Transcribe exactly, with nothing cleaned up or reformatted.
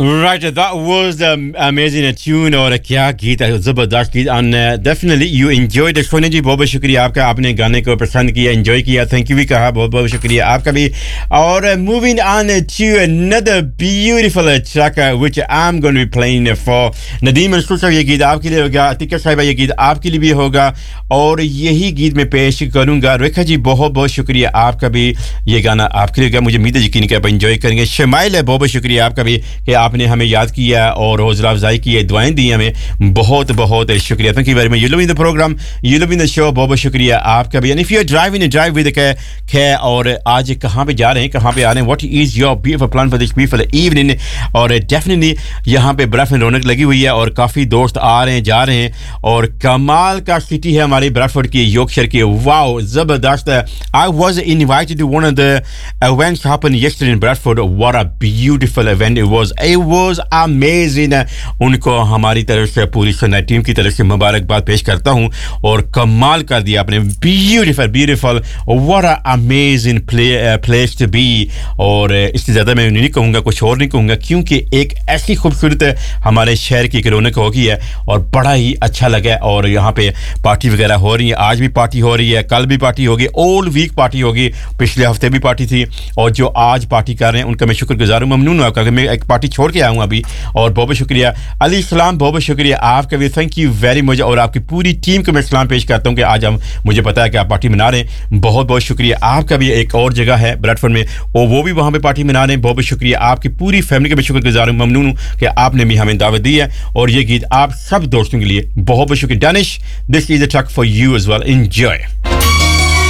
Right, that was the amazing tune और क्या गीत है ज़बरदस्त गीत and uh, definitely you enjoyed it Soni ji बहुत बहुत शुक्रिया आपका आपने गाने को पसंद किया enjoy किया thank you भी कहा बहुत बहुत शुक्रिया आपका भी और uh, moving on to another beautiful track uh, which I'm going to be playing for Nadeem Mansoor साहब ये गीत आपके लिए होगा अतिका साहिबा ये गीत आपके लिए भी होगा और यही गीत मैं पेश करूंगा रेखा जी बहुत बहुत शुक्रिया आपका भी ये गाना आपके लिए होगा मुझे उम्मीद है यकीन कि आप एंजॉय करेंगे शमाइल है बहुत बहुत शुक्रिया आपका भी कि आपने हमें याद किया और हौसला अफजाई की है दुआएं दी हमें बहुत बहुत शुक्रिया thank you very much you love in the programme you love in the show बहुत बहुत शुक्रिया आपका भी and if you are driving drive with खे और आज कहां पे जा रहे हैं कहां पे आ रहे हैं what is your beautiful plan for this beautiful evening और डेफिनेटली यहां पे बर्फ में रौनक लगी हुई है और काफी दोस्त आ रहे हैं जा रहे हैं और कमाल का सिटी है हमारी ब्रैडफोर्ड की यॉर्कशायर की वाओ जबरदस्त है I was invited to one of the events happen yesterday in Bradford what a beautiful event it was it was amazing उनको हमारी तरफ से पूरी सनराइज टीम की तरफ से मुबारकबाद पेश करता हूं और कमाल कर दिया आपने beautiful beautiful what a amazing place to be और इससे ज्यादा मैं नहीं कहूंगा कुछ और नहीं कहूंगा क्योंकि एक ऐसी खूबसूरत हमारे शहर की रौनक हो गई है और बड़ा ही अच्छा लगा और यहाँ पे पार्टी वगैरह हो रही है आज भी पार्टी हो रही है कल भी पार्टी होगी ऑल वीक पार्टी होगी पिछले हफ्ते भी पार्टी थी और जो आज पार्टी कर रहे हैं उनका मैं शुक्रगुजार हूं ममनून हूं आपका कि मैं एक पार्टी छोड़ के आया हूं अभी और बहुत बहुत शुक्रिया अली सलाम बहुत बहुत शुक्रिया आपका भी थैंक यू वेरी मच और आपकी पूरी टीम को मैं सलाम पेश करता हूं कि आज हम मुझे पता है कि आप पार्टी मना रहे हैं बहुत बहुत शुक्रिया आपका भी एक और जगह है ब्रैडफोर्ड में और वो भी वहां पे पार्टी मना रहे हैं बहुत बहुत शुक्रिया आपकी पूरी फैमिली का मैं शुक्रगुजार हूं ममनून हूं कि आपने भी हमें दावत दी है और ये गीत आप सब दोस्तों के लिए बहुत बहुत शुक्रिया Danish this is a track for you as well enjoy